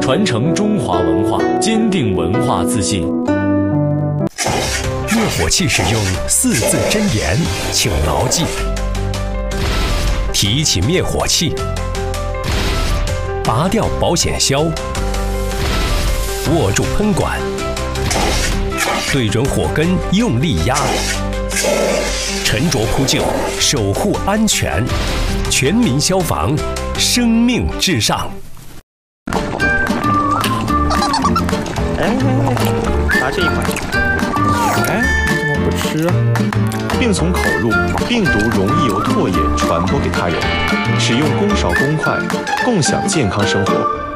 传承中华文化，坚定文化自信。 灭火器使用4字真言，请牢记：提起灭火器，拔掉保险销，握住喷管，对准火根用力压，沉着扑救，守护安全。全民消防，生命至上。 拿这一块。你怎么不吃啊？ 病从口入，病毒容易由唾液传播给他人。使用公勺公筷，共享健康生活。